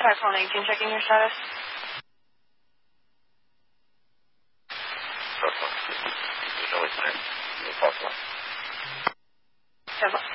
iPhone 18 checking your status. You know it's there. You talk one.